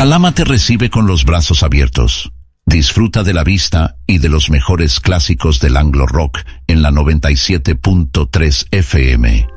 Calama te recibe con los brazos abiertos. Disfruta de la vista y de los mejores clásicos del Anglo Rock en la 97.3 FM.